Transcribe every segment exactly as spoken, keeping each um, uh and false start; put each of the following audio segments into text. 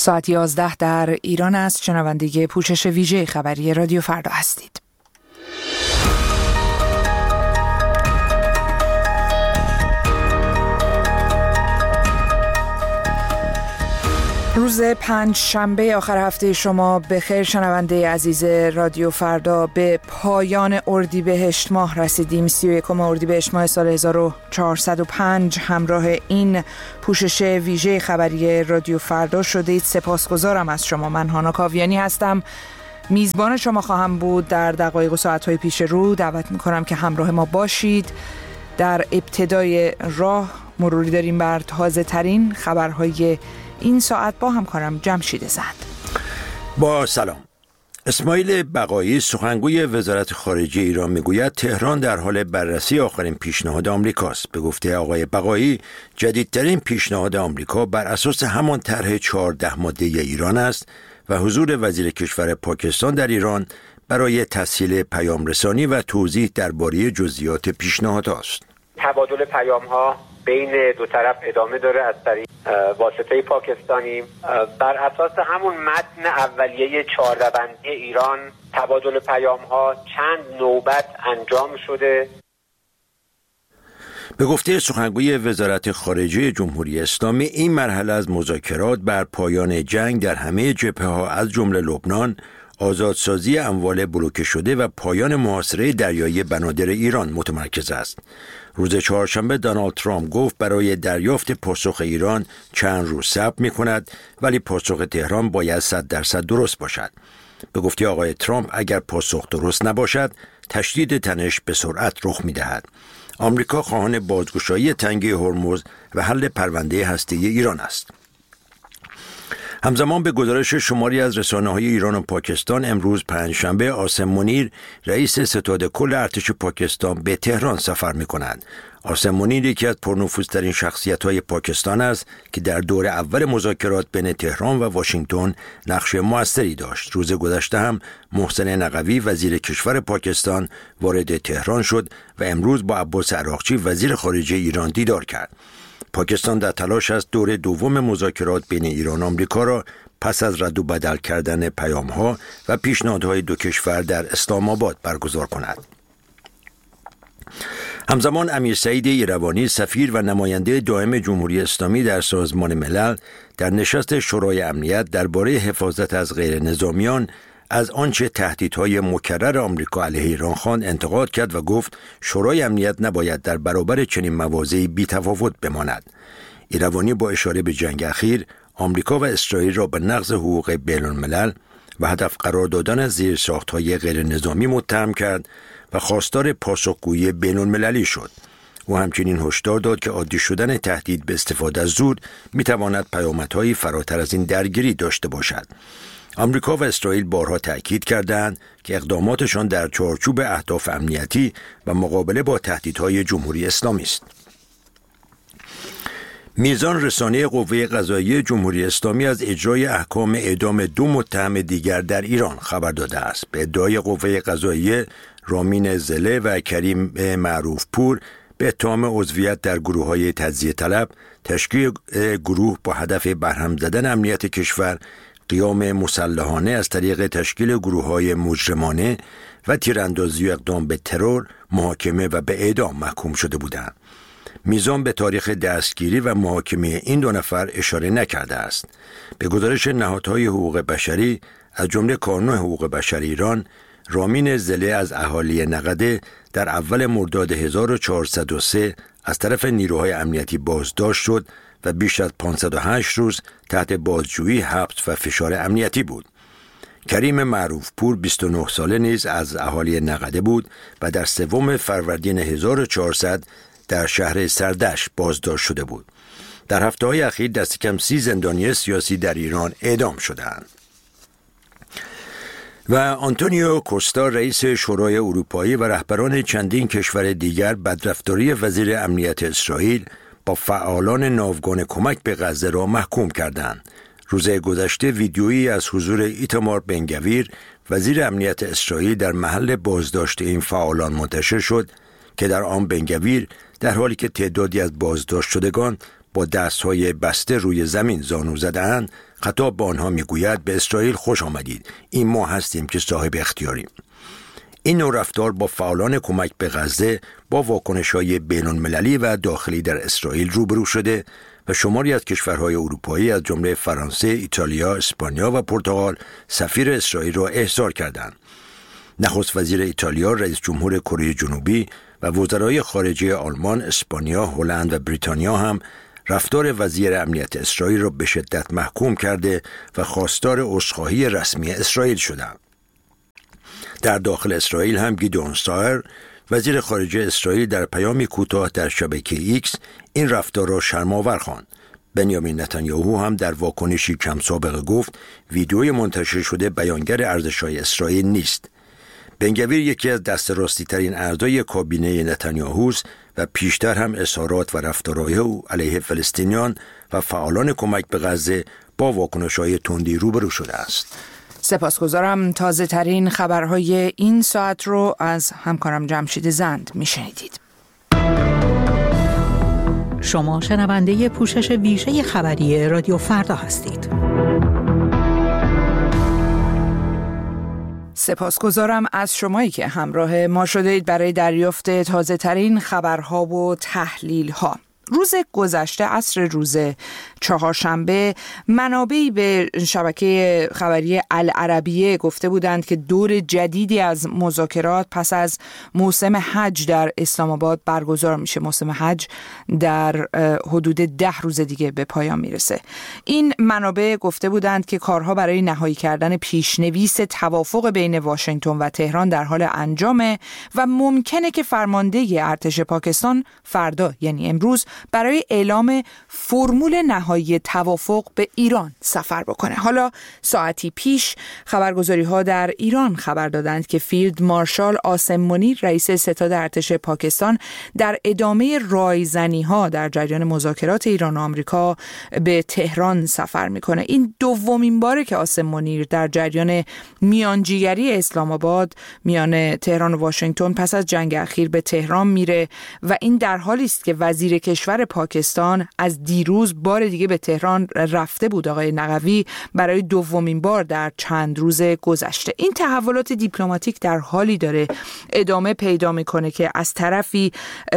ساعت یازده در ایران است. شنونده پوشش ویژه خبری رادیو فردا هستید. روز پنج شنبه آخر هفته شما بخیر شنونده عزیز رادیو فردا. به پایان اردیبهشت ماه رسیدیم. سی و یکم اردیبهشت ماه سال هزار و چهارصد و پنج همراه این پوشش ویژه خبری رادیو فردا شدید. سپاسگزارم از شما. من هانا کاویانی هستم. میزبان شما خواهم بود در دقایق و ساعت‌های پیش رو. دعوت می‌کنم که همراه ما باشید. در ابتدای راه مروری داریم بر تازه ترین خبرهای این ساعت با همکارم جمشید زند. با سلام. اسماعیل بقایی سخنگوی وزارت خارجه ایران میگوید تهران در حال بررسی آخرین پیشنهاد آمریکاست. به گفته آقای بقایی جدیدترین پیشنهاد آمریکا بر اساس همان طرح چهارده ماده ایران است و حضور وزیر کشور پاکستان در ایران برای تسهیل پیام رسانی و توضیح درباره جزئیات پیشنهاد است. تبادل پیام ها بین دو طرف ادامه داره از طریق واسطه پاکستانی. بر اساس همون متن اولیه چهارده بندی ایران تبادل پیام ها چند نوبت انجام شده. به گفته سخنگوی وزارت خارجه جمهوری اسلامی این مرحله از مذاکرات بر پایان جنگ در همه جبهه‌ها از جمله لبنان، آزادسازی اموال بلوکه شده و پایان محاصره دریایی بنادر ایران متمرکز است. روز چهارشنبه دونالد ترامپ گفت برای دریافت پاسخ ایران چند روز صبر می‌کند، ولی پاسخ تهران باید صد درصد درست باشد. به گفته آقای ترامپ اگر پاسخ درست نباشد، تشدید تنش به سرعت رخ می‌دهد. آمریکا خواهان بازگشایی تنگه هرمز و حل پرونده هسته‌ای ایران است. همزمان به گزارش شماری از رسانه‌های ایران و پاکستان امروز پنجشنبه عاصم منیر رئیس ستاد کل ارتش پاکستان به تهران سفر می‌کند. عاصم منیر یکی از پرنفوذترین شخصیت‌های پاکستان است که در دور اول مذاکرات بین تهران و واشنگتن نقش موثری داشت. روز گذشته هم محسن نقوی وزیر کشور پاکستان وارد تهران شد و امروز با عباس عراقچی وزیر خارجه ایران دیدار کرد. پاکستان در تلاش است دور دوم مذاکرات بین ایران و آمریکا را پس از رد و بدل کردن پیام‌ها و پیشنهادهای دو کشور در اسلام آباد برگزار کند. همزمان امیر سعید ایروانی سفیر و نماینده دائم جمهوری اسلامی در سازمان ملل در نشست شورای امنیت درباره حفاظت از غیر نظامیان از آنچه تهدیدهای مکرر آمریکا علیه ایران خواند انتقاد کرد و گفت شورای امنیت نباید در برابر چنین مواضعی بی‌تفاوت بماند. ایروانی با اشاره به جنگ اخیر آمریکا و اسرائیل را به نقض حقوق بین‌الملل و هدف قرار دادن زیرساخت‌های غیر نظامی متهم کرد و خواستار پاسخگویی بین‌المللی شد. او همچنین هشدار داد که عادی شدن تهدید به استفاده از زور می‌تواند پیامدهای فراتر از این درگیری داشته باشد. آمریکا و اسرائیل بارها تأکید کردند که اقداماتشان در چارچوب اهداف امنیتی و مقابله با تهدیدهای جمهوری اسلامی است. میزان رسانه قوه قضاییه جمهوری اسلامی از اجرای احکام اعدام دو متهم دیگر در ایران خبر داده است. به ادعای قوه قضاییه رامین زله و کریم معروف پور به اتهام عضویت در گروه‌های تجزیه طلب، تشکیل گروه با هدف برهم زدن امنیت کشور، قیام مسلحانه از طریق تشکیل گروه‌های مجرمانه و تیراندازی و اقدام به ترور، محاکمه و به اعدام محکوم شده بودند. میزان به تاریخ دستگیری و محاکمه این دو نفر اشاره نکرده است. به گزارش نهادهای حقوق بشری از جمله کانون حقوق بشر ایران، رامین زله از اهالی نقده در اول مرداد هزار و چهارصد و سه از طرف نیروهای امنیتی بازداشت شد و بیش از پانصد و هشت روز تحت بازجویی، حبس و فشار امنیتی بود. کریم معروف پور بیست و نه ساله نیز از اهالی نقده بود و در سوم فروردین هزار و چهارصد در شهر سردشت بازداشت شده بود. در هفته‌های اخیر دست کم سی زندانی سیاسی در ایران اعدام شدند. و آنتونیو کوستا رئیس شورای اروپایی و رهبران چندین کشور دیگر بدرفتاری وزیر امنیت اسرائیل با فعالان ناوگان کمک به غزه را محکوم کردند. روز گذشته ویدیویی از حضور ایتامار بنگویر وزیر امنیت اسرائیل در محل بازداشت این فعالان منتشر شد که در آن بنگویر در حالی که تعدادی از بازداشت شدگان با دستهای بسته روی زمین زانو زده‌اند، خطاب به آنها میگوید به اسرائیل خوش آمدید، این ما هستیم که صاحب اختیاریم. این نوع رفتار با فعالان کمک به غزه با واکنش‌های بین‌المللی و داخلی در اسرائیل روبرو شده و شماری از کشورهای اروپایی از جمله فرانسه، ایتالیا، اسپانیا و پرتغال سفیر اسرائیل را احضار کردند. نخست وزیر ایتالیا، رئیس جمهور کره جنوبی و وزرای خارجه آلمان، اسپانیا، هلند و بریتانیا هم رفتار وزیر امنیت اسرائیل را به شدت محکوم کرده و خواستار عذرخواهی رسمی اسرائیل شدند. در داخل اسرائیل هم گیدئون سایر، وزیر خارجه اسرائیل، در پیامی کوتاه در شبکه ایکس این رفتار را شرم‌آور خواند. بنیامین نتانیاهو هم در واکنشی کم سابقه گفت ویدیوی منتشر شده بیانگر ارزش‌های اسرائیل نیست. بن-گویر یکی از دست راستی ترین اعضای کابینه نتانیاهوست و پیشتر هم اظهارات و رفتارهای او علیه فلسطینیان و فعالان کمک به غزه با واکنش‌های تندی روبرو شده است. سپاسگزارم. تازه ترین خبرهای این ساعت رو از همکارم جمشید زند میشنیدید. شما شنونده پوشش ویژه خبری رادیو فردا هستید. سپاسگزارم از شمایی که همراه ما شدید برای دریافت تازه ترین خبرها و تحلیل ها. روز گذشته عصر روز چهارشنبه منابعی به شبکه خبری العربیه گفته بودند که دور جدیدی از مذاکرات پس از موسم حج در اسلام آباد برگزار میشه. موسم حج در حدود ده روز دیگه به پایان میرسه. این منابع گفته بودند که کارها برای نهایی کردن پیشنویس توافق بین واشنگتن و تهران در حال انجامه و ممکنه که فرمانده ارتش پاکستان فردا یعنی امروز برای اعلام فرمول نهایی توافق به ایران سفر بکنه. حالا ساعتی پیش خبرگزاری ها در ایران خبر دادند که فیلد مارشال عاصم منیر رئیس ستاد ارتش پاکستان در ادامه رایزنی ها در جریان مذاکرات ایران و آمریکا به تهران سفر میکنه. این دومین باره که عاصم منیر در جریان میانجیگری اسلام آباد میان تهران و واشنگتن پس از جنگ اخیر به تهران میره و این در حالی است که وزیر کشور پاکستان از دیروز بار دیگه به تهران رفته بود. آقای نقوی برای دومین بار در چند روز گذشته. این تحولات دیپلماتیک در حالی داره ادامه پیدا میکنه که از طرفی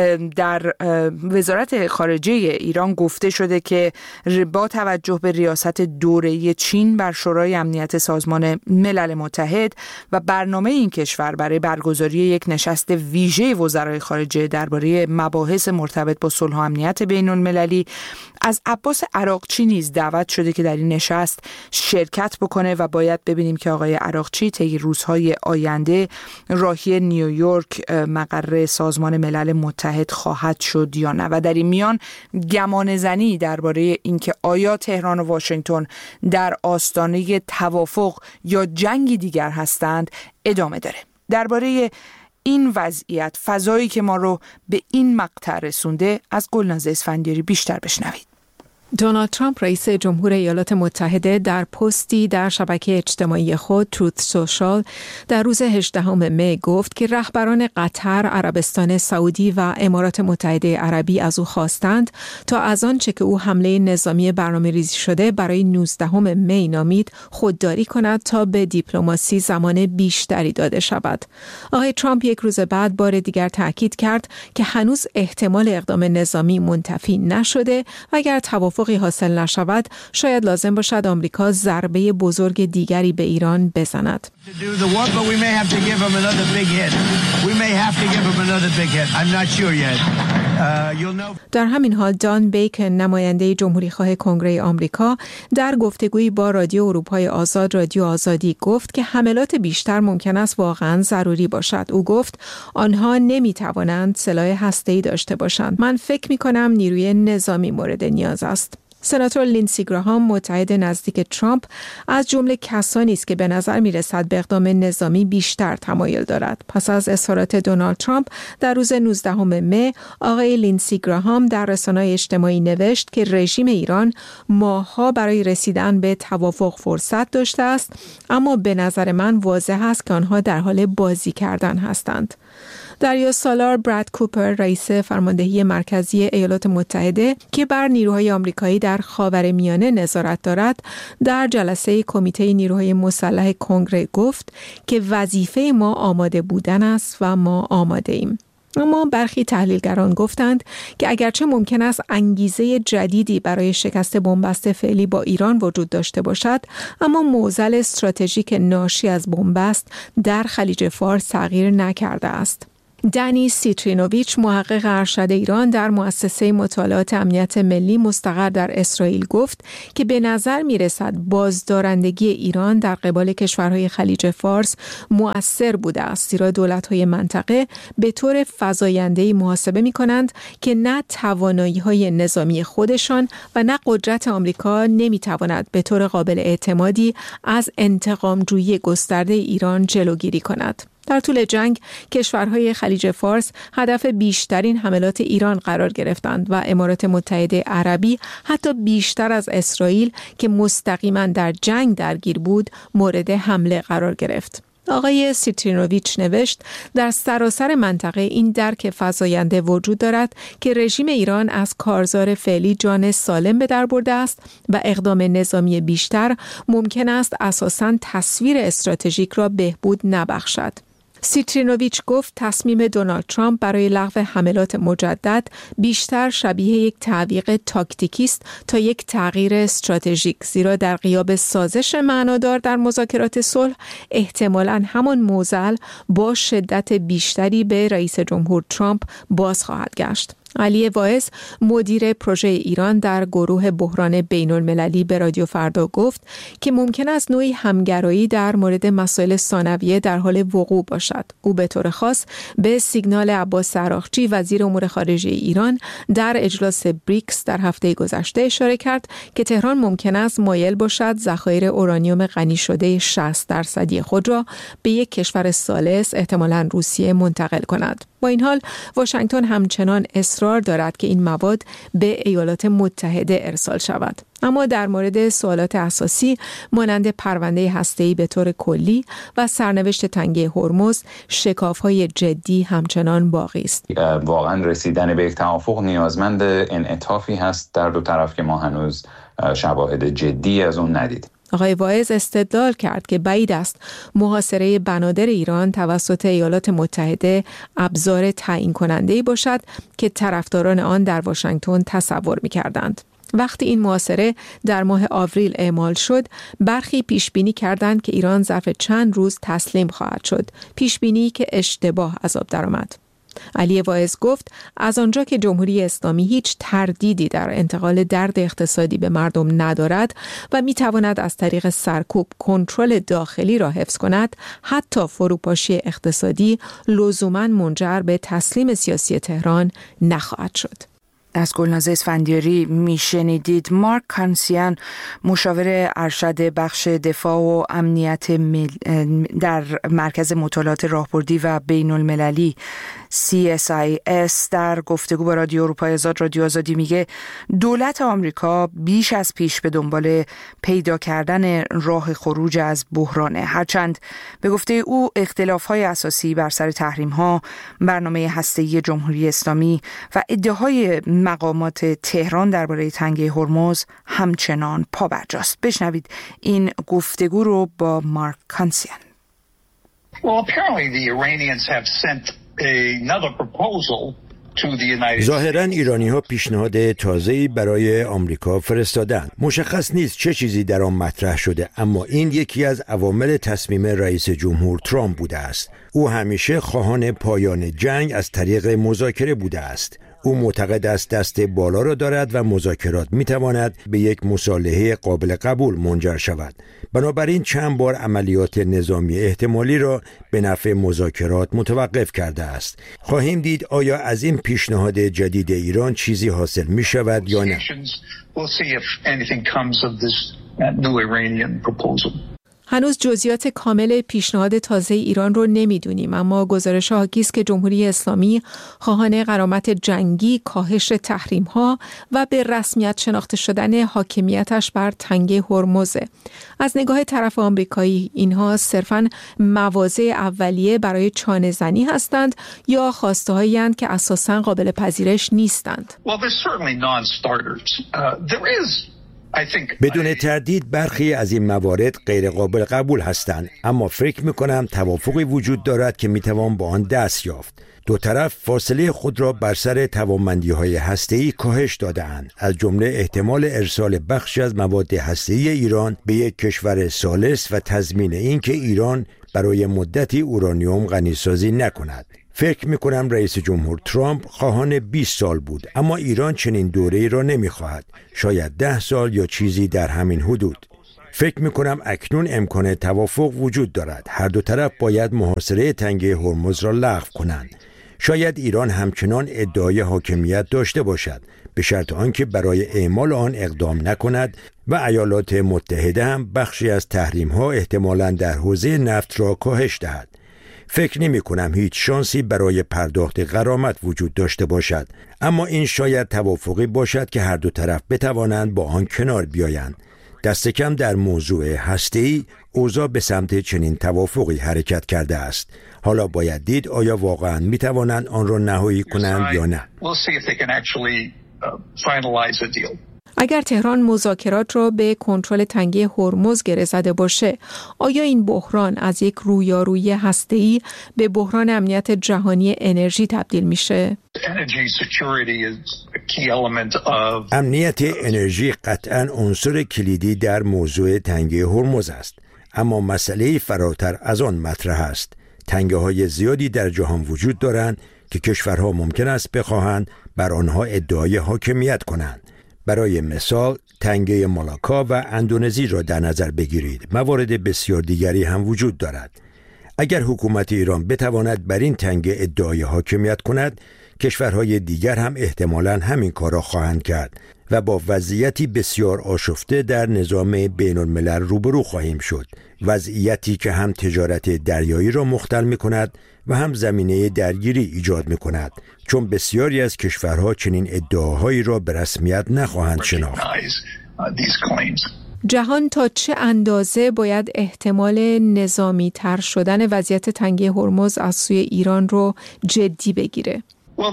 در وزارت خارجه ایران گفته شده که با توجه به ریاست دوره‌ای چین بر شورای امنیت سازمان ملل متحد و برنامه این کشور برای برگزاری یک نشست ویژه وزرای خارجه درباره مباحث مرتبط با صلح و امنیت بین المللی، از عباس عراقچی نیز دعوت شده که در این نشست شرکت بکنه و باید ببینیم که آقای عراقچی طی روزهای آینده راهی نیویورک مقر سازمان ملل متحد خواهد شد یا نه. و در این میان گمان زنی درباره اینکه آیا تهران و واشنگتن در آستانه توافق یا جنگی دیگر هستند ادامه داره. درباره این وضعیت، فضایی که ما رو به این مقطع رسونده، از گلناز اسفندیاری بیشتر بشنوید. دونالد ترامپ رئیس جمهور ایالات متحده در پستی در شبکه اجتماعی خود تروت سوشال در روز هجدهم می گفت که رهبران قطر، عربستان سعودی و امارات متحده عربی از او خواستند تا از آنچه که او حمله نظامی برنامه‌ریزی شده برای نوزدهم می نامید خودداری کند تا به دیپلماسی زمان بیشتری داده شود. آقای ترامپ یک روز بعد بار دیگر تاکید کرد که هنوز احتمال اقدام نظامی منتفی نشده و اگر توافق حاصل نشود شاید لازم باشد آمریکا ضربه بزرگ دیگری به ایران بزند. در همین حال دان بیکن، نماینده جمهوری‌خواه کنگره آمریکا، در گفتگویی با رادیو اروپای آزاد رادیو آزادی گفت که حملات بیشتر ممکن است واقعاً ضروری باشد. او گفت آنها نمی‌توانند سلاح هسته‌ای داشته باشند. من فکر می‌کنم نیروی نظامی مورد نیاز است. سناتور لینسی گراهام، متحد نزدیک ترامپ، از جمله کسانی است که به نظر می‌رسد به اقدام نظامی بیشتر تمایل دارد. پس از اظهارات دونالد ترامپ در روز نوزدهم می، آقای لینسی گراهام در رسانه‌های اجتماعی نوشت که رژیم ایران ماه‌ها برای رسیدن به توافق فرصت داشته است، اما به نظر من واضح است که آنها در حال بازی کردن هستند. دریا سالار براد کوپر رئیس فرماندهی مرکزی ایالات متحده که بر نیروهای آمریکایی در خاورمیانه نظارت دارد در جلسه کمیته نیروهای مسلح کنگره گفت که وظیفه ما آماده بودن است و ما آماده ایم. اما برخی تحلیلگران گفتند که اگرچه ممکن است انگیزه جدیدی برای شکست بنبست فعلی با ایران وجود داشته باشد، اما معضل استراتژیک ناشی از بنبست در خلیج فارس تغییر نکرده است. دنی سیترینوویچ محقق ارشد ایران در مؤسسه مطالعات امنیت ملی مستقر در اسرائیل گفت که به نظر می رسد بازدارندگی ایران در قبال کشورهای خلیج فارس مؤثر بوده است، زیرا دولت‌های منطقه به طور فزاینده‌ای محاسبه می کنند که نه توانایی‌های نظامی خودشان و نه قدرت آمریکا نمی تواند به طور قابل اعتمادی از انتقام‌جویی گسترده ایران جلوگیری کند. در طول جنگ کشورهای خلیج فارس هدف بیشترین حملات ایران قرار گرفتند و امارات متحده عربی حتی بیشتر از اسرائیل که مستقیما در جنگ درگیر بود مورد حمله قرار گرفت. آقای سیترینوویچ نوشت در سراسر منطقه این درک فزاینده وجود دارد که رژیم ایران از کارزار فعلی جان سالم به در برده است و اقدام نظامی بیشتر ممکن است اساساً تصویر استراتژیک را بهبود نبخشد. سیترینوویچ گفت تصمیم دونالد ترامپ برای لغو حملات مجدد بیشتر شبیه یک تعویق تاکتیکی است تا یک تغییر استراتژیک، زیرا در غیاب سازش معنادار در مذاکرات صلح احتمالاً همان معضل با شدت بیشتری به رئیس جمهور ترامپ باز خواهد گشت. علی واعظ مدیر پروژه ایران در گروه بحران بین المللی به رادیو فردا گفت که ممکن است نوعی همگرایی در مورد مسائل ثانویه در حال وقوع باشد. او به طور خاص به سیگنال عباس عراقچی وزیر امور خارجه ایران در اجلاس بریکس در هفته گذشته اشاره کرد که تهران ممکن است مایل باشد ذخایر اورانیوم غنی شده شصت درصدی خود را به یک کشور ثالث احتمالاً روسیه منتقل کند. با این حال واشنگتن همچنان اصرار دارد که این مواد به ایالات متحده ارسال شود. اما در مورد سوالات اساسی مانند پرونده هسته‌ای به طور کلی و سرنوشت تنگه هرمز شکاف‌های جدی همچنان باقی است. واقعا رسیدن به یک توافق نیازمند انعطافی هست در دو طرف که ما هنوز شواهد جدی از اون ندیدیم. آقای واعظ استدلال کرد که بعید است محاصره بنادر ایران توسط ایالات متحده ابزار تعیین کننده‌ای باشد که طرفداران آن در واشنگتن تصور می‌کردند. وقتی این محاصره در ماه آوریل اعمال شد، برخی پیشبینی کردند که ایران ظرف چند روز تسلیم خواهد شد، پیشبینی که اشتباه از آب درآمد. علی واعظ گفت از آنجا که جمهوری اسلامی هیچ تردیدی در انتقال درد اقتصادی به مردم ندارد و میتواند از طریق سرکوب کنترل داخلی را حفظ کند، حتی فروپاشی اقتصادی لزوماً منجر به تسلیم سیاسی تهران نخواهد شد. از گلنازه اسفندیاری میشنیدید. مارک کانسیان مشاور ارشد بخش دفاع و امنیت مل... در مرکز مطالعات راهبردی و بین المللی سی اس آی اس در گفتگو با رادیو اروپای آزاد رادیو آزادی میگه دولت آمریکا بیش از پیش به دنبال پیدا کردن راه خروج از بحرانه، هرچند به گفته او اختلاف‌های اساسی بر سر تحریم‌ها، برنامه هسته‌ای جمهوری اسلامی و ادعاهای مقامات تهران درباره تنگه هرمز همچنان پابرجاست. بشنوید این گفتگو رو با مارک کانسیان. Well, apparently the Iranians have sent another proposal to the United States. ظاهراً ایرانی‌ها پیشنهاد تازه‌ای برای آمریکا فرستادند. مشخص نیست چه چیزی در آن مطرح شده، اما این یکی از عوامل تصمیم رئیس جمهور ترامپ بوده است. او همیشه خواهان پایان جنگ از طریق مذاکره بوده است. او معتقد است دست بالا را دارد و مذاکرات میتواند به یک مصالحه قابل قبول منجر شود. بنابراین چند بار عملیات نظامی احتمالی را به نفع مذاکرات متوقف کرده است. خواهیم دید آیا از این پیشنهاد جدید ایران چیزی حاصل می شود یا نه. هنوز جزئیات کامل پیشنهاد تازه ایران رو نمیدونیم، اما گزارش حاکی است که جمهوری اسلامی خواهان غرامت جنگی، کاهش تحریم‌ها و به رسمیت شناخته شدن حاکمیتش بر تنگه هرمز. از نگاه طرف آمریکایی اینها صرفاً مواضع اولیه برای چانه‌زنی هستند یا خواسته‌هایی اند که اساساً قابل پذیرش نیستند. Well, there's certainly non-starters. Uh, there is بدون تردید برخی از این موارد غیر قابل قبول هستند، اما فکر می‌کنم توافقی وجود دارد که می‌توان با آن دست یافت. دو طرف فاصله خود را بر سر توانمندی‌های هسته‌ای کاهش داده‌اند، از جمله احتمال ارسال بخشی از مواد هسته‌ای ایران به یک کشور ثالث و تضمین اینکه ایران برای مدتی اورانیوم غنیسازی نکند. فکر می‌کنم رئیس جمهور ترامپ خواهان بیست سال بود، اما ایران چنین دوره‌ای را نمی‌خواهد. شاید ده سال یا چیزی در همین حدود. فکر می‌کنم اکنون امکان توافق وجود دارد. هر دو طرف باید محاصره تنگه هرمز را لغو کنند. شاید ایران همچنان ادعای حاکمیت داشته باشد، به شرط آنکه برای اعمال آن اقدام نکند و ایالات متحده هم بخشی از تحریم‌ها احتمالاً در حوزه نفت را کاهش دهد. فکر نمی کنم هیچ شانسی برای پرداخت غرامت وجود داشته باشد، اما این شاید توافقی باشد که هر دو طرف بتوانند با آن کنار بیایند. دست کم در موضوع هسته‌ای اوضاع به سمت چنین توافقی حرکت کرده است. حالا باید دید آیا واقعاً می توانند آن را نهایی کنند یا نه. اگر تهران مذاکرات را به کنترل تنگه هرمز گره زده باشه، آیا این بحران از یک رویارویی هسته‌ای به بحران امنیت جهانی انرژی تبدیل میشه؟ امنیت انرژی قطعاً عنصر کلیدی در موضوع تنگه هرمز است، اما مسئله فراتر از آن مطرح است. تنگه های زیادی در جهان وجود دارند که کشورها ممکن است بخواهند بر آنها ادعای حاکمیت کنند. برای مثال تنگه مالاکا و اندونزی را در نظر بگیرید. موارد بسیار دیگری هم وجود دارد. اگر حکومت ایران بتواند بر این تنگه ادعای حاکمیت کند، کشورهای دیگر هم احتمالاً همین کار را خواهند کرد و با وضعیتی بسیار آشفته در نظام بین الملل روبرو خواهیم شد. وضعیتی که هم تجارت دریایی را مختل می کند و هم زمینه درگیری ایجاد می کند، چون بسیاری از کشورها چنین ادعاهایی را به رسمیت نخواهند شناخت. جهان تا چه اندازه باید احتمال نظامی تر شدن وضعیت تنگه هرمز از سوی ایران رو جدی بگیره؟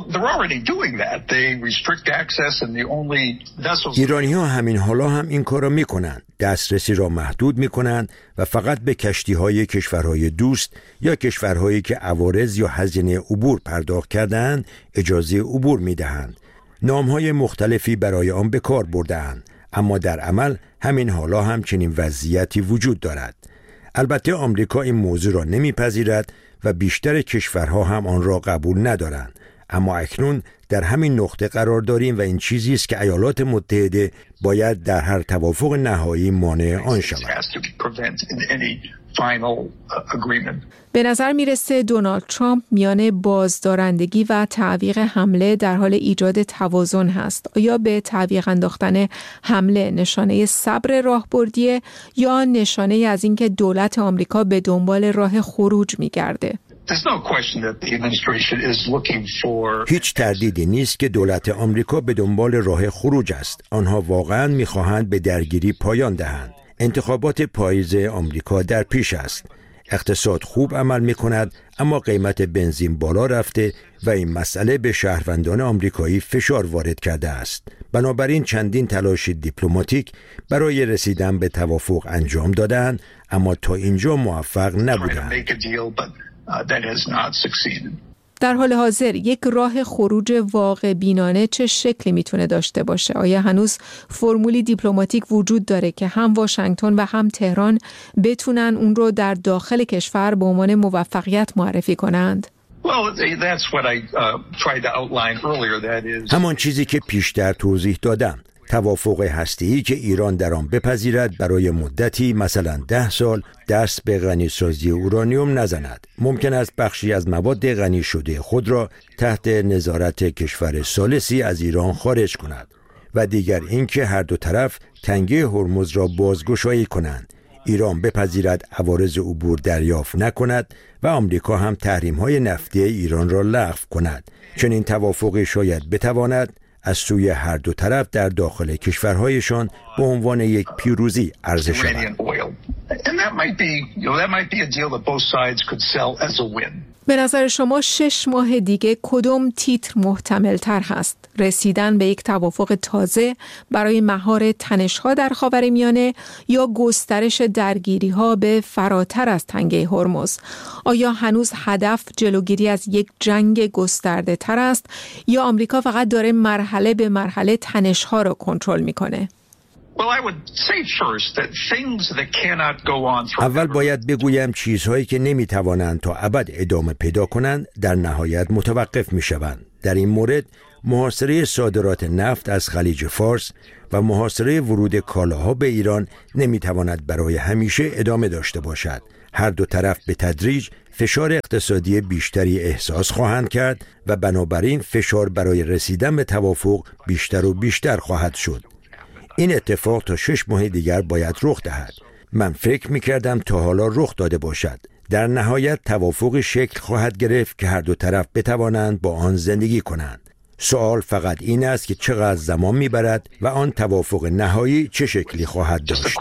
ایرانی ها همین حالا هم این کار را می کنند. دسترسی را محدود می کنند و فقط به کشتی های کشورهای دوست یا کشورهایی که عوارض یا هزینه عبور پرداخت کردند اجازه عبور می دهند. نام های مختلفی برای آن به کار برده‌اند، اما در عمل همین حالا هم چنین وضعیتی وجود دارد. البته آمریکا این موضوع را نمیپذیرد و بیشتر کشورها هم آن را قبول ندارند. اما اکنون در همین نقطه قرار داریم و این چیزی است که ایالات متحده باید در هر توافق نهایی مانع آن شود. به نظر میرسه دونالد ترامپ میان بازدارندگی و تعویق حمله در حال ایجاد توازن هست. آیا به تعویق انداختن حمله نشانه صبر راهبردیه یا نشانه از اینکه دولت آمریکا به دنبال راه خروج میگرده؟ هیچ تردیدی نیست که دولت آمریکا به دنبال راه خروج است. آنها واقعاً می‌خواهند به درگیری پایان دهند. انتخابات پاییز آمریکا در پیش است. اقتصاد خوب عمل می‌کند، اما قیمت بنزین بالا رفته و این مسئله به شهروندان آمریکایی فشار وارد کرده است. بنابراین چندین تلاش دیپلماتیک برای رسیدن به توافق انجام دادند، اما تا اینجا موفق نبودند. در حال حاضر یک راه خروج واقع بینانه چه شکلی میتونه داشته باشه؟ آیا هنوز فرمولی دیپلماتیک وجود داره که هم واشنگتن و هم تهران بتونن اون رو در داخل کشور به عنوان موفقیت معرفی کنند؟ همان چیزی که پیشتر توضیح دادم. توافق هسته‌ای که ایران در آن بپذیرد برای مدتی مثلا ده سال دست به غنیسازی اورانیوم نزند. ممکن است بخشی از مواد غنی شده خود را تحت نظارت کشور ثالثی از ایران خارج کند و دیگر اینکه هر دو طرف تنگه هرمز را بازگشایی کنند. ایران بپذیرد عوارض عبور دریافت نکند و آمریکا هم تحریم‌های نفتی ایران را لغو کند. چنین توافقی شاید بتواند از سوی هر دو طرف در داخل کشورهایشان به عنوان یک پیروزی عرضه شود. به نظر شما شش ماه دیگه کدوم تیتر محتمل تر هست؟ رسیدن به یک توافق تازه برای مهار تنش‌ها در خاورمیانه یا گسترش درگیری‌ها به فراتر از تنگه هرمز؟ آیا هنوز هدف جلوگیری از یک جنگ گسترده تر است یا آمریکا فقط داره مرحله به مرحله تنش‌ها را کنترل می‌کنه؟ اول باید بگویم چیزهایی که نمیتوانند تا ابد ادامه پیدا کنند در نهایت متوقف میشوند. در این مورد محاصره صادرات نفت از خلیج فارس و محاصره ورود کالاها به ایران نمیتواند برای همیشه ادامه داشته باشد. هر دو طرف به تدریج فشار اقتصادی بیشتری احساس خواهند کرد و بنابراین فشار برای رسیدن به توافق بیشتر و بیشتر خواهد شد. این اتفاق تا شش ماه دیگر باید رخ دهد. من فکر می‌کردم تا حالا رخ داده باشد. در نهایت توافق شکل خواهد گرفت که هر دو طرف بتوانند با آن زندگی کنند. سوال فقط این است که چقدر زمان می‌برد و آن توافق نهایی چه شکلی خواهد داشت.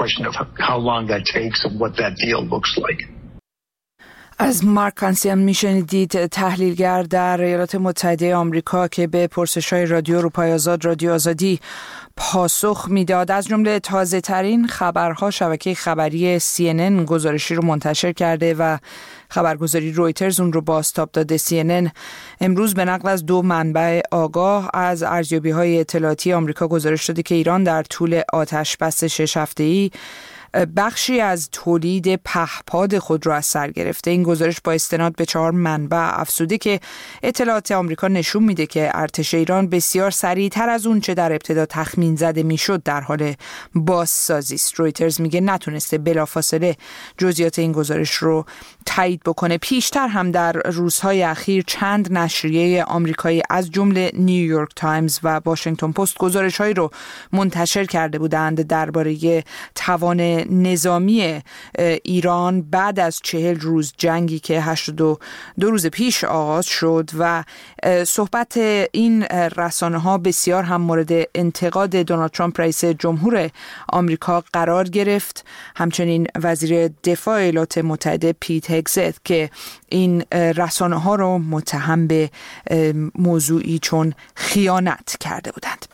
از مارک کانسیان میشنیدید، تحلیلگر در ایالات متحده آمریکا که به پرسش‌های رادیو اروپای آزاد رادیو آزادی پاسخ میداد. از جمله تازه ترین خبرها شبکه خبری سی ان ان گزارشی رو منتشر کرده و خبرگزاری رویترز اون رو بازتاب داده. سی ان ان امروز به نقل از دو منبع آگاه از ارزیابی‌های اطلاعاتی آمریکا گزارش داده که ایران در طول آتش بس شش هفته‌ای بخشی از تولید پهپاد خود را از سر گرفته. این گزارش با استناد به چهار منبع افزوده که اطلاعات آمریکا نشون میده که ارتش ایران بسیار سریعتر از اون چه در ابتدا تخمین زده میشد در حال بازسازی است. رویترز میگه نتونسته بلافاصله جزئیات این گزارش رو تایید بکنه. پیشتر هم در روزهای اخیر چند نشریه آمریکایی از جمله نیویورک تایمز و واشنگتن پست گزارش‌هایی رو منتشر کرده بودند درباره توان نظامی ایران بعد از چهل روز جنگی که هشتاد و دو روز پیش آغاز شد و صحبت این رسانه ها بسیار هم مورد انتقاد دونالد ترامپ رئیس جمهور آمریکا قرار گرفت. همچنین وزیر دفاع ایالات متحده پیت هگزت که این رسانه ها رو متهم به موضوعی چون خیانت کرده بودند.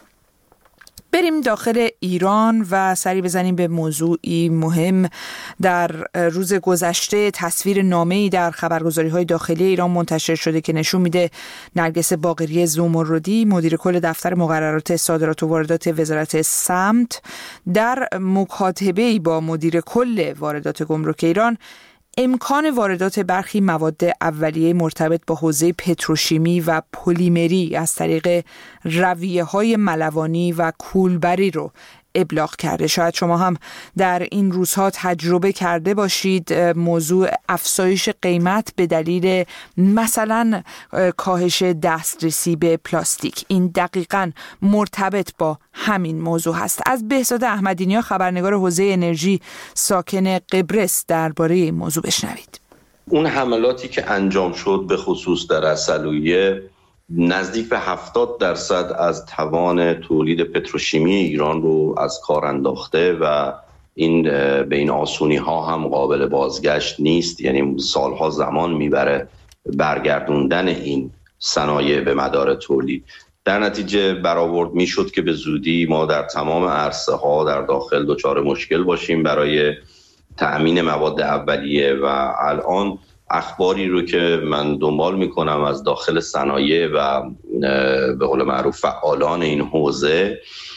بریم داخل ایران و سری بزنیم به موضوعی مهم. در روز گذشته تصویر نامه‌ای در خبرگزاری‌های داخلی ایران منتشر شده که نشون میده نرگس باقری زمردی مدیر کل دفتر مقررات صادرات و واردات وزارت سمت در مکاتبه‌ای با مدیر کل واردات گمرک ایران امکان واردات برخی مواد اولیه مرتبط با حوزه پتروشیمی و پلیمری از طریق رویه‌های ملوانی و کولبری رو ابلاغ کرده. شاید شما هم در این روزها تجربه کرده باشید موضوع افزایش قیمت به دلیل مثلا کاهش دسترسی به پلاستیک. این دقیقاً مرتبط با همین موضوع هست. از بهزاد احمدی‌نیا خبرنگار حوزه انرژی ساکن قبرس درباره این موضوع بشنوید. اون حملاتی که انجام شد به خصوص در عسلویه نزدیک به هفتاد درصد از توان تولید پتروشیمی ایران رو از کار انداخته و این به این آسونی ها هم قابل بازگشت نیست. یعنی سالها زمان میبره برگردوندن این صنایع به مدار تولید. در نتیجه برآورد میشد که به زودی ما در تمام عرصه ها در داخل دچار مشکل باشیم برای تأمین مواد اولیه و الان اخباری رو که من دنبال میکنم از داخل صنایع و به قول معروف فعالان این حوزه،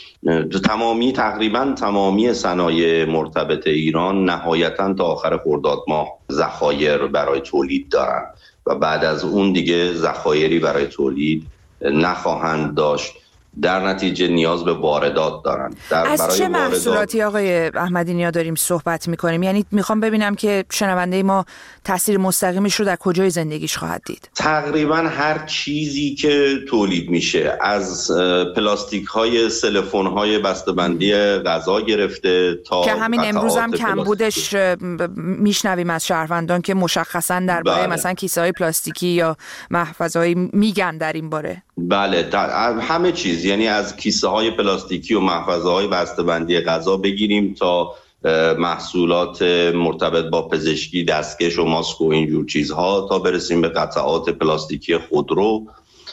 تمامی تقریبا تمامی صنایع مرتبط ایران نهایتاً تا آخر خرداد ماه ذخایر برای تولید دارن و بعد از اون دیگه ذخایری برای تولید نخواهند داشت در نتیجه نیاز به واردات دارن. در از برای چه واردات... محصولاتی آقای احمدی نیا داریم صحبت میکنیم؟ یعنی میخوام ببینم که شنونده ما تاثیر مستقیمش رو در کجای زندگیش خواهد دید. تقریبا هر چیزی که تولید میشه، از پلاستیک های سلفون های بسته‌بندی غذا گرفته تا که همین امروز هم پلاستیک. کمبودش میشنویم از شهروندان که مشخصا درباره بله. مثلا کیسه های پلاستیکی یا محفظه‌های میگن در این باره. بله، همه چیز، یعنی از کیسه های پلاستیکی و محفظه های بسته‌بندی غذا بگیریم تا محصولات مرتبط با پزشکی، دستکش و ماسک و اینجور چیزها، تا برسیم به قطعات پلاستیکی خودرو.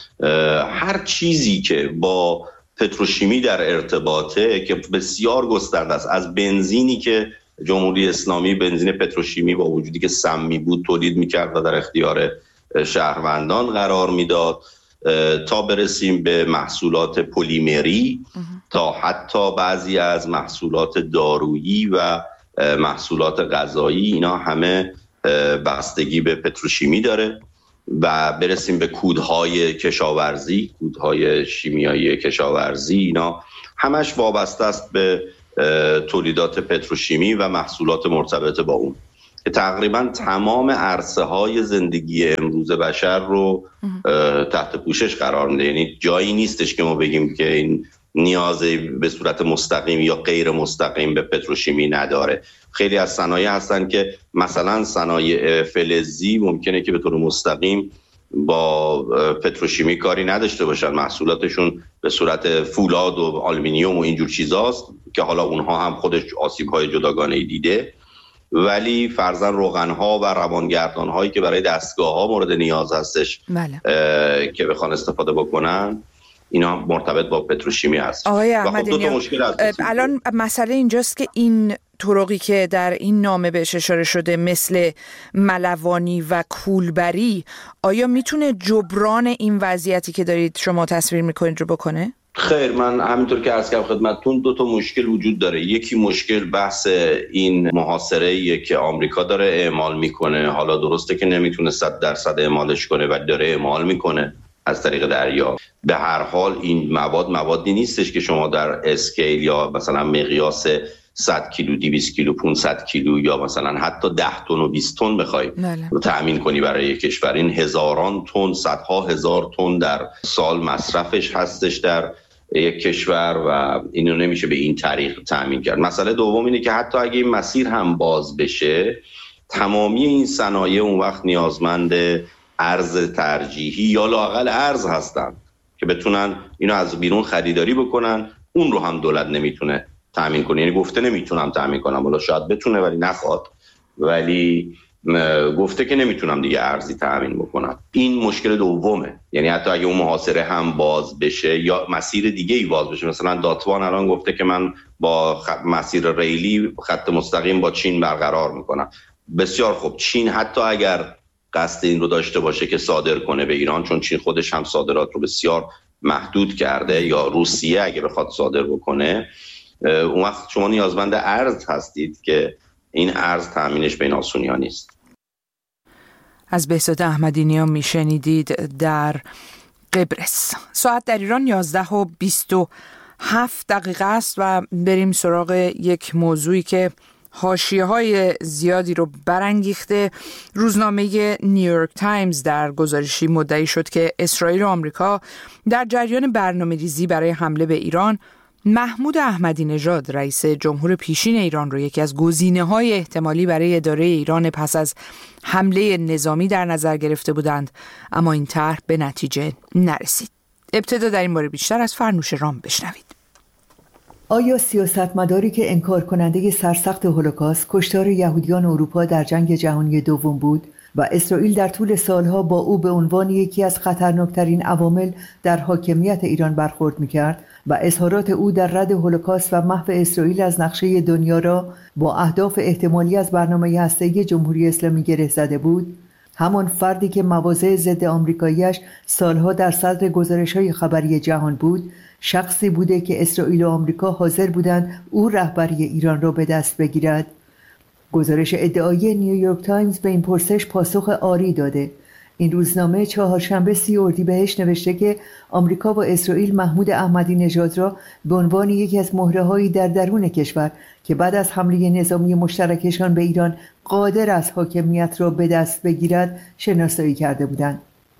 هر چیزی که با پتروشیمی در ارتباطه که بسیار گسترده است، از بنزینی که جمهوری اسلامی بنزین پتروشیمی با وجودی که سمی بود تولید میکرد و در اختیار شهروندان قرار میداد، تا برسیم به محصولات پلیمری، تا حتی بعضی از محصولات دارویی و محصولات غذایی، اینا همه بستگی به پتروشیمی داره. و برسیم به کودهای کشاورزی، کودهای شیمیایی کشاورزی، اینا همش وابسته است به تولیدات پتروشیمی و محصولات مرتبط با اون، که تقریبا تمام عرصه های زندگی امروز بشر رو تحت پوشش قرار میده. یعنی جایی نیستش که ما بگیم که این نیازی به صورت مستقیم یا غیر مستقیم به پتروشیمی نداره. خیلی از صنایع هستن که مثلا صنایع فلزی ممکنه که به طور مستقیم با پتروشیمی کاری نداشته باشن، محصولاتشون به صورت فولاد و آلومینیوم و اینجور چیزاست که حالا اونها هم خودش آسیب‌های جداگانه‌ای دیده، ولی فرضاً روغن‌ها و روانگردان‌هایی که برای دستگاه‌ها مورد نیاز هستش بله. که بخوان استفاده بکنن، اینا مرتبط با پتروشیمی هست. آقای احمدی نیا، الان مسئله اینجاست که این طرقی که در این نامه بهش اشاره شده مثل ملوانی و کولبری، آیا میتونه جبران این وضعیتی که دارید شما تصویر میکنید رو بکنه؟ خیر، من همینطور که عرض کردم خدمتتون، دو تا مشکل وجود داره. یکی مشکل بحث این محاصره‌ایه که آمریکا داره اعمال میکنه. حالا درسته که نمیتونه صد درصد اعمالش کنه ولی داره اعمال میکنه از طریق دریا. به هر حال این مواد موادی نیستش که شما در اسکیل یا مثلا مقیاس صد کیلو، دویست کیلو، پانصد کیلو یا مثلا حتی ده تن و بیست تن بخوای رو تأمین کنی برای یک کشور. این هزاران تن، صدها هزار تن در سال مصرفش هستش در یک کشور و اینو نمیشه به این طریق تأمین کرد. مسئله دوم اینه که حتی اگه این مسیر هم باز بشه، تمامی این صنایع اون وقت نیازمند ارز ترجیحی یا لااقل ارز هستن که بتونن اینو از بیرون خریداری بکنن. اون رو هم دولت نمیتونه تأمین کنه. یعنی گفته نمیتونم تأمین کنم، ولی شاید بتونه ولی نخواد، ولی گفته که نمیتونم دیگه ارزی تأمین بکنم. این مشکل دومه. یعنی حتی اگه اون محاصره هم باز بشه یا مسیر دیگه ای باز بشه، مثلا داتوان الان گفته که من با مسیر ریلی خط مستقیم با چین برقرار میکنم. بسیار خوب، چین حتی اگر قصد این رو داشته باشه که صادر کنه به ایران، چون چین خودش هم صادرات رو بسیار محدود کرده، یا روسیه اگه بخواد صادر بکنه، اون وقت شما نیازمند ارز هستید که این ارز تأمینش به این آسونی ها نیست. از بهزاد احمدی نیا میشنیدید در قبرس. ساعت در ایران یازده و بیست و هفت دقیقه است و بریم سراغ یک موضوعی که حاشیه‌های زیادی رو برانگیخته. روزنامه نیویورک تایمز در گزارشی مدعی شد که اسرائیل و آمریکا در جریان برنامه‌ریزی برای حمله به ایران، محمود احمدی نژاد رئیس جمهور پیشین ایران رو یکی از گزینه‌های احتمالی برای اداره ایران پس از حمله نظامی در نظر گرفته بودند، اما این طرح به نتیجه نرسید. ابتدا در این باره بیشتر از فرنوش رام بشنوید. آیا سیاستمداری که انکار کننده سرسخت هولوکاست، کشتار یهودیان اروپا در جنگ جهانی دوم بود و اسرائیل در طول سالها با او به عنوان یکی از خطرناکترین عوامل در حاکمیت ایران برخورد می‌کرد و اظهارات او در رد هولوکاست و محو اسرائیل از نقشه دنیا را با اهداف احتمالی از برنامه هسته‌ای جمهوری اسلامی گره زده بود؟ همان فردی که مواضع ضد آمریکایی‌اش سالها در صدر گزارش‌های خبری جهان بود، شخصی بوده که اسرائیل و آمریکا حاضر بودند او رهبری ایران را به دست بگیرد. گزارش ادعایی نیویورک تایمز به این پرسش پاسخ آری داده. این روزنامه چهارشنبه سی اردیبهشت نوشته که آمریکا و اسرائیل محمود احمدی نژاد را به عنوان یکی از مهره‌هایی در درون کشور که بعد از حمله نظامی مشترکشان به ایران قادر است حاکمیت را به دست بگیرد شناسایی کرده بودند.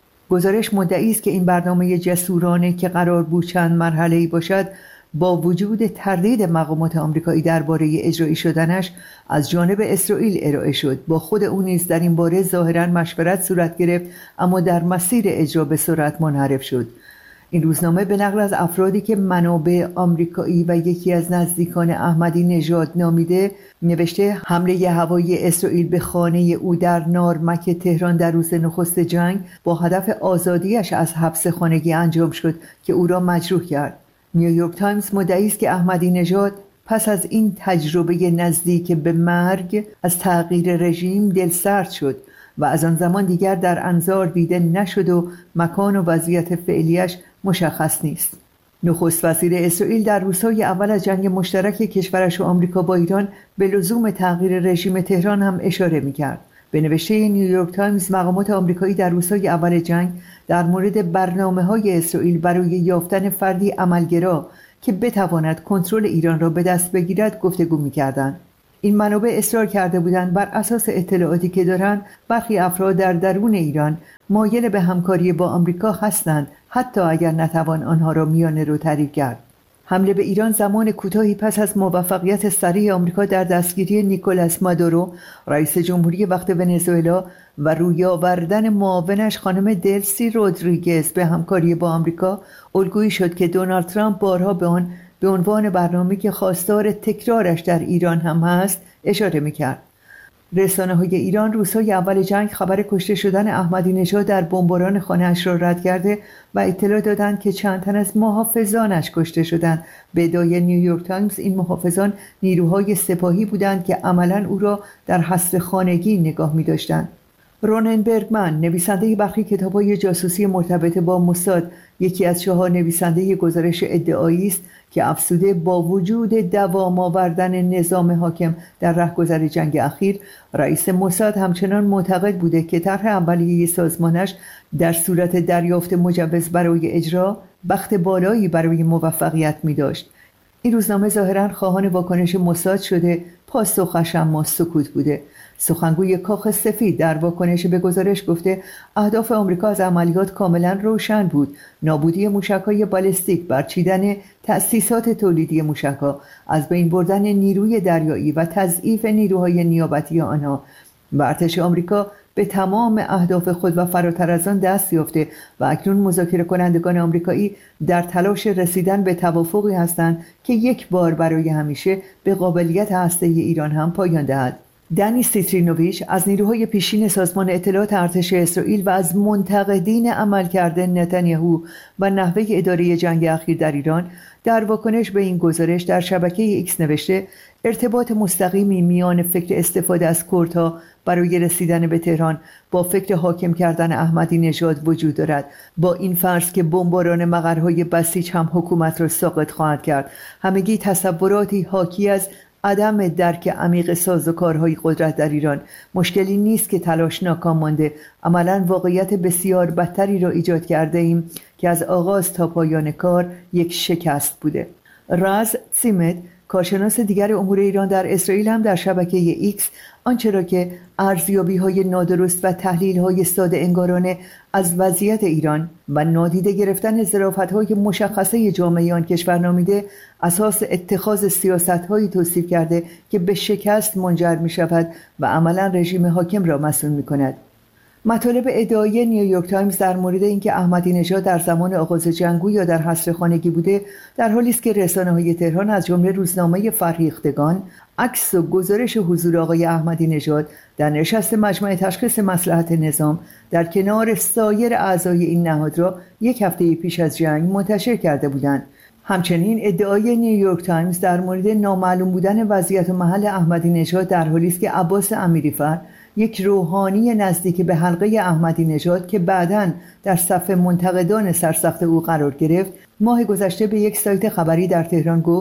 گزارش مدعی است که این برنامه جسورانه که قرار بود چند مرحله‌ای باشد با وجود تردید مقامات آمریکایی درباره اجرایی شدنش از جانب اسرائیل ارائه شد. با خود او نیز در این باره ظاهراً مشورت صورت گرفت، اما در مسیر اجرا به سرعت منحرف شد. این روزنامه به نقل از افرادی که منابع آمریکایی و یکی از نزدیکان احمدی نژاد نامیده نوشته حمله هوایی اسرائیل به خانه او در نارمک تهران در روز نخست جنگ با هدف آزادیش از حبس خانگی انجام شد که او را مجروح کرد. نیویورک تایمز مدعی است که احمدی نژاد پس از این تجربه نزدیک به مرگ از تغییر رژیم دلسرد شد و از آن زمان دیگر در انظار دیده نشد و مکان و وضعیت فعلیش مشخص نیست. نخست وزیر اسرائیل در روزهای اول از جنگ مشترک کشورش و آمریکا با ایران به لزوم تغییر رژیم تهران هم اشاره می‌کرد. به نوشته نیویورک تایمز مقامات آمریکایی در روزهای اول جنگ در مورد برنامه‌های اسرائیل برای یافتن فردی عملگرا که بتواند کنترل ایران را به دست بگیرد گفتگو می‌کردند. این منابع اصرار کرده بودند بر اساس اطلاعاتی که دارند برخی افراد در درون ایران مایل به همکاری با آمریکا هستند، حتی اگر نتوان آنها را میانه رو تعریف کرد. حمله به ایران زمان کوتاهی پس از موفقیت سریع آمریکا در دستگیری نیکولاس مادورو رئیس جمهوری وقت ونزوئلا و روی آوردن معاونش خانم دلسی رودریگز به همکاری با آمریکا الگویی شد که دونالد ترامپ بارها به آن به عنوان برنامه‌ای که خواستار تکرارش در ایران هم هست اشاره می‌کرد. رسانه‌های ایران روزهای اول جنگ خبر کشته شدن احمدی نژاد در بمباران خانه‌اش را رد کرده و اطلاع دادند که چند تن از محافظانش کشته شدند. به ادعای نیویورک تایمز این محافظان نیروهای سپاهی بودند که عملاً او را در حصر خانگی نگاه می‌داشتند. رونن برگمن نویسنده برخی کتاب‌های جاسوسی مرتبط با موساد یکی از چهار نویسنده گزارش ادعایی است که افسوده با وجود دوام آوردن نظام حاکم در رهگذر جنگ اخیر رئیس موساد همچنان معتقد بوده که طرح اولیه سازمانش در صورت دریافت مجوز برای اجرا بخت بالایی برای موفقیت می داشت. این روزنامه ظاهراً خواهان واکنش موساد شده، پاسخش اما سکوت بوده. سخنگوی کاخ سفید در واکنش به گزارش گفته اهداف آمریکا از عملیات کاملا روشن بود: نابودی موشک‌های بالستیک، برچیدن تأسیسات تولیدی موشک‌ها، از بین بردن نیروی دریایی و تضعیف نیروهای نیابتی آنها. و ارتش آمریکا به تمام اهداف خود و فراتر از آن دست یافته و اکنون مذاکره کنندگان آمریکایی در تلاش رسیدن به توافقی هستند که یک بار برای همیشه به قابلیت هسته‌ای ایران هم پایان دهد. دنی سیترینوویچ از نیروهای پیشین سازمان اطلاعات ارتش اسرائیل و از منتقدین عملکرد نتانیاهو و نحوه اداره جنگ اخیر در ایران در واکنش به این گزارش در شبکه ایکس نوشته ارتباط مستقیمی میان فکر استفاده از کردها برای رسیدن به تهران با فکر حاکم کردن احمدی نژاد وجود دارد. با این فرض که بمباران مقرهای بسیج هم حکومت را ساقط خواهد کرد، همگی تصوراتی حاکی از عدم درک عمیق سازوکارهای قدرت در ایران. مشکلی نیست که تلاش ناکام مانده، عملاً واقعیت بسیار بدتری را ایجاد کرده ایم که از آغاز تا پایان کار یک شکست بوده. راز سیمت کارشناس دیگر امور ایران در اسرائیل هم در شبکه ایکس آنچه را که ارزیابی‌های نادرست و تحلیل‌های ساده انگارانه از وضعیت ایران و نادیده گرفتن ظرافت‌های مشخصه جامعه آن کشور نامیده اساس اتخاذ سیاست‌هایی توصیف کرده که به شکست منجر می‌شود و عملاً رژیم حاکم را مسئول می‌کند. مطالب ادعای نیویورک تایمز در مورد اینکه احمدی نژاد در زمان آغاز جنگ یا در حصر خانگی بوده در حالی است که رسانه‌های تهران از جمله روزنامه فرهیختگان عکس و گزارش حضور آقای احمدی نژاد در نشست مجمع تشخیص مصلحت نظام در کنار سایر اعضای این نهاد را یک هفته پیش از جنگ منتشر کرده بودند. همچنین ادعای نیویورک تایمز در مورد نامعلوم بودن وضعیت و محل احمدی نژاد در حالی است که عباس امیری‌فر، یک روحانی نزدیک به حلقه احمدی نژاد که بعداً در صف منتقدان سرسخت او قرار گرفت، ماه گذشته به یک سایت خبری در تهران گفت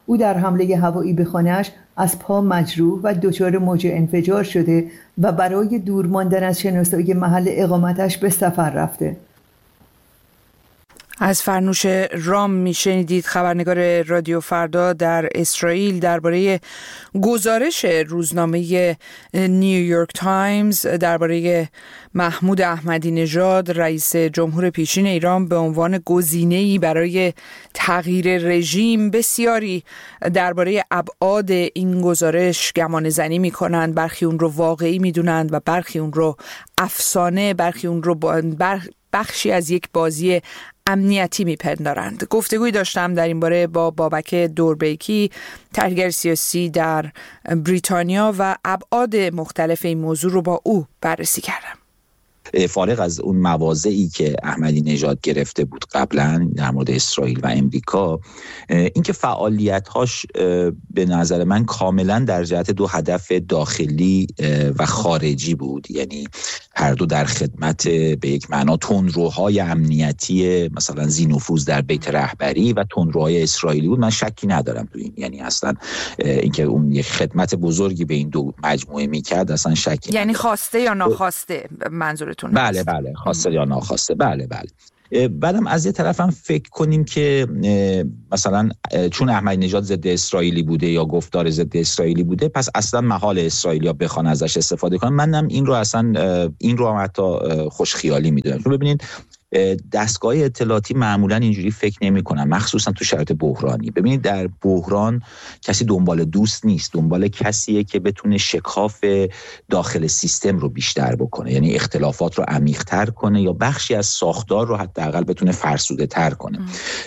او در حمله هوایی به خانه‌اش از پا مجروح و دچار موج انفجار شده و برای دور ماندن از شناسایی محل اقامتش به سفر رفته. از فرنوش رام میشنیدید، خبرنگار رادیو فردا در اسرائیل، درباره گزارش روزنامه نیویورک تایمز درباره محمود احمدی نژاد رئیس جمهور پیشین ایران به عنوان گزینه‌ای برای تغییر رژیم. بسیاری درباره ابعاد این گزارش گمان زنی می‌کنند، برخی اون رو واقعی می‌دونند و برخی اون رو افسانه، برخی اون رو بخشی از یک بازی امنیتی میپندارند. گفتگوی داشتم در این باره با بابک دوربیکی، تحلیلگر سیاسی در بریتانیا، و ابعاد مختلف این موضوع رو با او بررسی کردم. فارغ از اون مواضعی که احمدی نژاد گرفته بود قبلا در مورد اسرائیل و امریکا، اینکه فعالیت‌هاش به نظر من کاملا در جهت دو هدف داخلی و خارجی بود، یعنی هر دو در خدمت به یک معنا تندروهای امنیتی مثلا ذی‌نفوذ در بیت رهبری و تندروهای اسرائیلی بود. من شکی ندارم تو این، یعنی اصلا اینکه اون یک خدمت بزرگی به این دو مجموعه میکرد اصلا شکی یعنی ندارم. خواسته یا ناخواسته منظورتون؟ بله بله خواسته یا ناخواسته، بله بله. بعدم از یه طرف هم فکر کنیم که مثلا چون احمدی نژاد ضد اسرائیلی بوده یا گفتار ضد اسرائیلی بوده، پس اصلا محال اسرائیلیا بخوان ازش استفاده کنن. منم این رو اصلا این رو هم حتی خوش خیالی میدونم. چون ببینید دستگاه اطلاعاتی معمولا اینجوری فکر نمی کنن، مخصوصا تو شرایط بحرانی. ببینید در بحران کسی دنبال دوست نیست، دنبال کسیه که بتونه شکاف داخل سیستم رو بیشتر بکنه، یعنی اختلافات رو عمیق‌تر کنه یا بخشی از ساختار رو حداقل بتونه فرسوده تر کنه.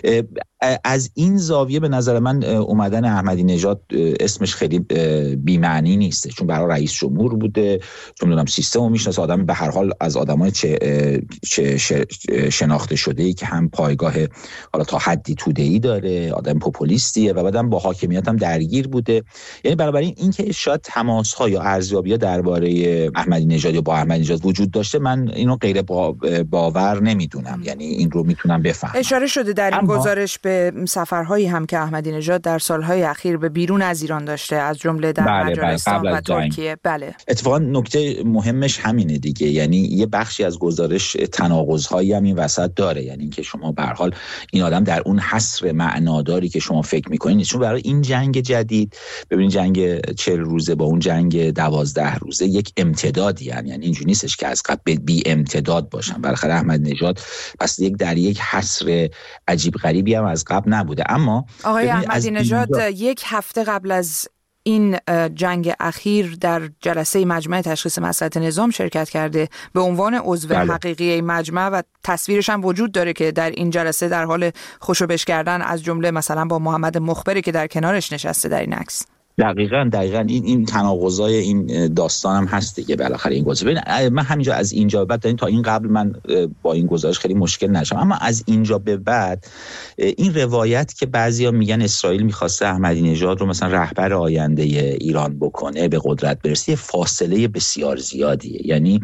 از این زاویه به نظر من اومدن احمدی نژاد اسمش خیلی بی‌معنی نیست، چون برای رئیس جمهور بوده، چون میدونم سیستم رو میشناسه، آدم به هر حال از آدمای چه, چه شناخته شده ای که هم پایگاه حالا تا حدی توده‌ای داره، آدم پوپولیستیه و بعدم با حاکمیت هم درگیر بوده. یعنی بنابراین اینکه شاید تماس‌ها یا ارزیابی‌ها درباره احمدی نژاد یا با احمدی نژاد وجود داشته، من اینو غیر باور نمیدونم، یعنی این رو میتونم بفهمم. اشاره شده در این اما... گزارش به سفرهایی هم که احمدی نژاد در سالهای اخیر به بیرون از ایران داشته، از جمله در بله مجارستان بله و ترکیه. بله اتفاقا نکته مهمش همینه دیگه، یعنی یه بخشی از گزارش تناقض‌هایی هم این وسط داره، یعنی اینکه شما به هر حال این آدم در اون حصر معناداری که شما فکر می‌کنید، چون برای این جنگ جدید ببینید جنگ چهل روزه با اون جنگ دوازده روزه یک امتدادی، یعنی یعنی اینجوری نیستش که از قبل بی امتداد باشن. بالاخره احمدی نژاد پس یک در یک حصر عجیب غریبی هم از قبل نبوده. اما آقای احمدی نژاد یک هفته قبل از این جنگ اخیر در جلسه مجمع تشخیص مصلحت نظام شرکت کرده به عنوان عضو بله. حقیقی این مجمع و تصویرش هم وجود داره که در این جلسه در حال خوشوبش کردن از جمله مثلا با محمد مخبری که در کنارش نشسته در این عکس. دقیقاً دقیقاً این این تناقضای این داستان هم هست دیگه بالاخره این گزارش. من همینجا از اینجا بعد تا این قبل من با این گزارش خیلی مشکل نشم، اما از اینجا به بعد این روایت که بعضیا میگن اسرائیل می‌خواسته احمدی نژاد رو مثلا رهبر آینده ایران بکنه، به قدرت برسه، فاصله بسیار زیادیه. یعنی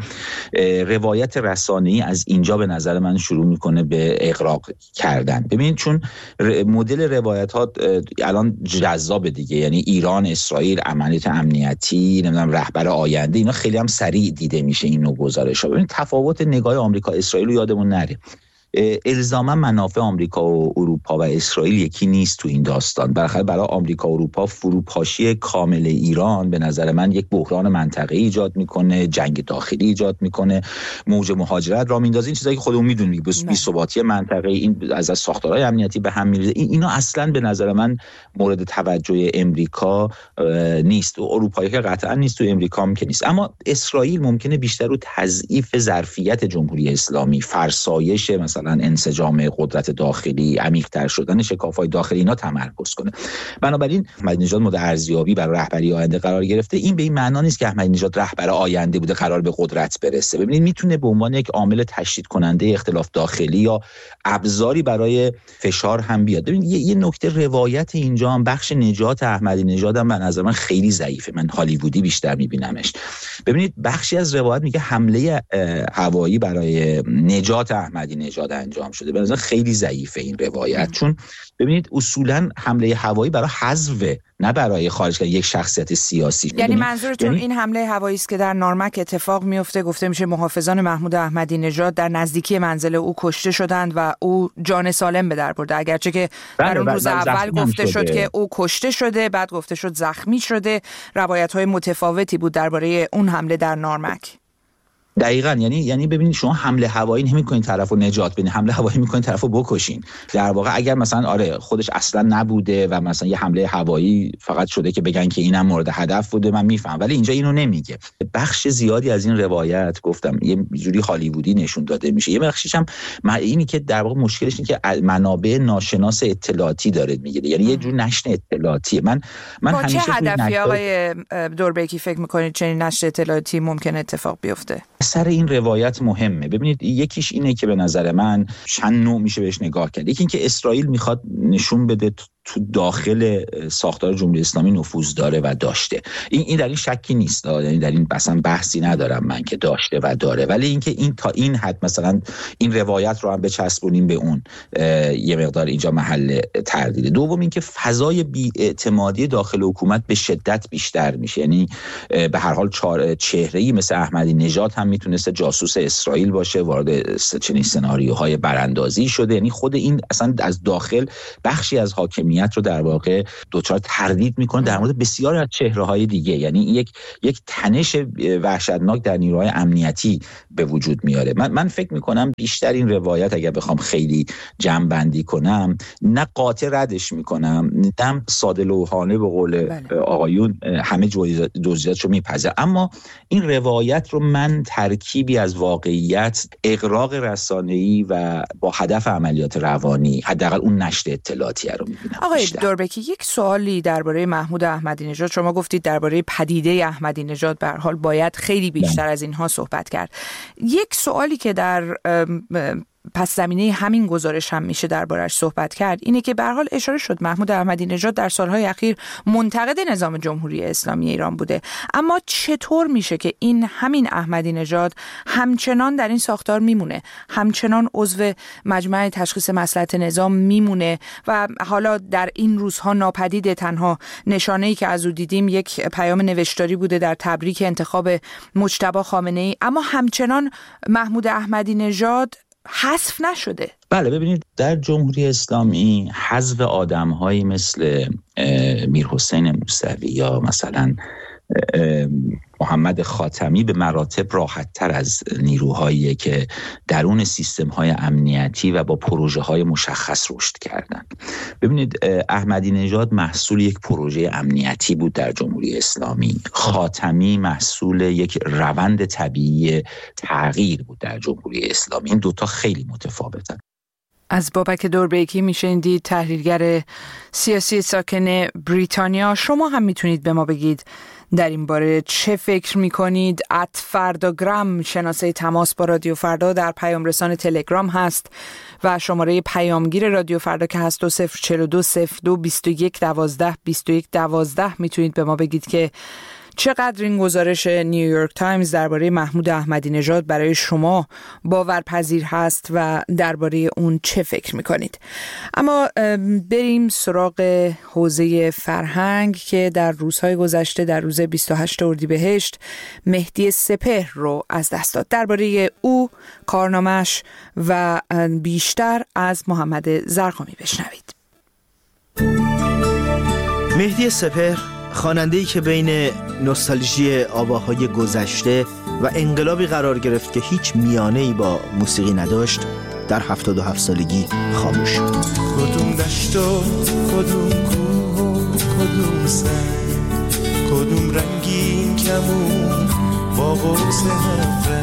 روایت رسانه‌ای از اینجا به نظر من شروع میکنه به اغراق کردن. ببینید چون مدل روایت‌ها الان جذاب دیگه، یعنی ایران، اسرائیل، عملیات امنیتی، نمیدونم رهبر آینده، اینا خیلی هم سریع دیده میشه این نوع گزارش‌ها. ببینید تفاوت نگاه آمریکا اسرائیل رو یادمون نره. الزاما منافع آمریکا و اروپا و اسرائیل یکی نیست تو این داستان. بالاخره برای آمریکا و اروپا فروپاشی کامل ایران به نظر من یک بحران منطقه‌ای ایجاد میکنه، جنگ داخلی ایجاد میکنه، موج مهاجرت را میندازه، این چیزایی که خودمون میدونیم، بی ثباتی منطقه‌ای، این از از ساختارهای امنیتی به هم میریزه. این اینا اصلا به نظر من مورد توجه امریکا نیست و اروپایی که قطعا نیست، تو امریکا هم که نیست. اما اسرائیل ممکنه بیشتر رو تضعیف ظرفیت جمهوری اسلامی، فرسایش مثلا انسجام قدرت داخلی، عمیق‌تر شدن شکاف‌های داخلی اینا تمرکز کنه. بنابراین احمدی نژاد مورد ارزیابی برای رهبری آینده قرار گرفته. این به این معنا نیست که احمدی نژاد رهبر آینده بوده قرار به قدرت برسه. ببینید میتونه به عنوان یک عامل تشدید کننده اختلاف داخلی یا ابزاری برای فشار هم بیاد. ببینید یه, یه نکته روایت اینجا هم بخش نجات احمدی نژاد هم به نظر من خیلی ضعیفه. من هالیوودی بیشتر میبینمش. ببینید بخشی از روایت میگه حمله هوایی برای نجات احمدی نژاد انجام شده. به نظر خیلی ضعیفه این روایت، چون ببینید اصولا حمله هوایی برای حذف، نه برای خارج کردن یک شخصیت سیاسی. یعنی منظورتون یعنی این حمله هوایی است که در نارمک اتفاق میفته، گفته میشه محافظان محمود احمدی نژاد در نزدیکی منزل او کشته شدند و او جان سالم به در برده، اگرچه که در اون روز اول گفته شد که او کشته شده، بعد گفته شد زخمی شده. روایت‌های متفاوتی بود درباره اون حمله در نارمک. دقیقاً، یعنی یعنی ببینید شما حمله هوایی نمی‌کنین طرفو نجات بدین، حمله هوایی می‌کنین طرفو بکشین. در واقع اگر مثلا آره خودش اصلا نبوده و مثلا یه حمله هوایی فقط شده که بگن که اینم مورد هدف بوده، من میفهم، ولی اینجا اینو نمیگه. بخش زیادی از این روایت گفتم یه جوری هالیوودی نشون داده میشه. یه بخشش هم اینی که در واقع مشکلش اینه که منابع ناشناس اطلاعاتی داره میگیره، یعنی یه جور نشر اطلاعاتی. من من با همیشه چه هدفی آقای دوربکی فکر می‌کنید چنین نشر اطلاعاتی ممکن اتفاق بیفته؟ سر این روایت مهمه. ببینید یکیش اینه که به نظر من چند نوع میشه بهش نگاه کرد. یکی این که اسرائیل میخواد نشون بده تو داخل ساختار جمهوری اسلامی نفوذ داره و داشته. این این در این شکی نیست، یعنی در این اصلا بحثی ندارم من که داشته و داره، ولی اینکه این تا این حد مثلا این روایت رو هم بچسبونیم به اون یه مقدار اینجا محل تردیده. دوم اینکه فضای بی‌اعتمادی داخل حکومت به شدت بیشتر میشه، یعنی به هر حال چهره‌ای مثل احمدی نژاد هم میتونسته جاسوس اسرائیل باشه، وارد چنین سناریوهای براندازی شده. یعنی خود این اصلا از داخل بخشی از حاکمیت رو در واقع دوچار تردید میکنه در مورد بسیاری از چهره‌های دیگه. یعنی یک یک تنش وحشتناک در نیروهای امنیتی به وجود میاره. من من فکر میکنم بیشتر این روایت اگر بخوام خیلی جمع بندی کنم، نه قاطع ردش میکنم، نه ساده لوحانه به قول بله. آقایون همه جزئیاتشو میپذیرم، اما این روایت رو من ترکیبی از واقعیت، اغراق رسانه‌ای و با هدف عملیات روانی، حداقل اون نشر اطلاعاتی رو میبینم. آقای دوربکی، یک سوالی درباره محمود احمدی نژاد. شما گفتید درباره پدیده احمدی نژاد به هر حال باید خیلی بیشتر از اینها صحبت کرد. یک سوالی که در پس زمینه همین گزارش هم میشه دربارش صحبت کرد اینه که به هر حال اشاره شد محمود احمدی نژاد در سالهای اخیر منتقد نظام جمهوری اسلامی ایران بوده، اما چطور میشه که این همین احمدی نژاد همچنان در این ساختار میمونه، همچنان عضو مجمع تشخیص مصلحت نظام میمونه و حالا در این روزها ناپدید؟ تنها نشانه‌ای که از او دیدیم یک پیام نوشتاری بوده در تبریک انتخاب مجتبی خامنه‌ای، اما همچنان محمود احمدی نژاد حذف نشده. بله، ببینید در جمهوری اسلامی حذف آدم‌هایی مثل میرحسین موسوی یا مثلا محمد خاتمی به مراتب راحت‌تر از نیروهایی که درون سیستم‌های امنیتی و با پروژه‌های مشخص رشد کردن. ببینید احمدی نژاد محصول یک پروژه امنیتی بود در جمهوری اسلامی، خاتمی محصول یک روند طبیعی تغییر بود در جمهوری اسلامی. این دوتا خیلی متفاوتن. از بابک دوربکی میشنیدید، تحلیلگر سیاسی ساکن بریتانیا. شما هم میتونید به ما بگید در این باره چه فکر میکنید. ات فرداگرام شناسه تماس با رادیو فردا در پیام رسان تلگرام هست و شماره پیامگیر رادیو فردا که هست دو صفر چهار دو صفر دو بیست و یک دوازده بیست و یک دوازده. میتونید به ما بگید که چقدر این گزارش نیویورک تایمز درباره محمود احمدی نژاد برای شما باورپذیر هست و درباره اون چه فکر میکنید. اما بریم سراغ حوزه فرهنگ که در روزهای گذشته در روز بیست و هشتم اردیبهشت مهدی سپهر رو از دست داد. درباره او، کارنامه‌اش و بیشتر از محمد زرقامی بشنوید. مهدی سپهر، خواننده‌ای که بین نوستالژی آواهای گذشته و انقلابی قرار گرفت که هیچ میانه‌ای با موسیقی نداشت، در هفتاد و هفت سالگی خاموش شد. کدوم دشت و کدوم کوه و کدوم سر، کدوم رنگین کمون با قوس